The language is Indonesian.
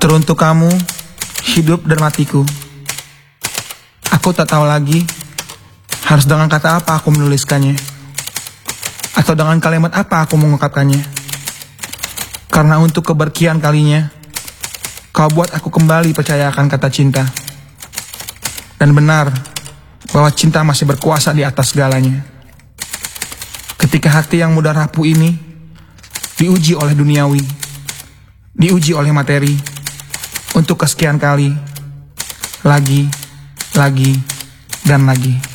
Teruntuk kamu, hidup dan matiku. Aku tak tahu lagi harus dengan kata apa aku menuliskannya, atau dengan kalimat apa aku mengungkapkannya. Karena untuk keberkian kalinya, kau buat aku kembali percaya akan kata cinta. Dan benar bahwa cinta masih berkuasa di atas segalanya. Ketika hati yang mudah rapuh ini diuji oleh duniawi, diuji oleh materi, untuk kesekian kali, lagi, dan lagi.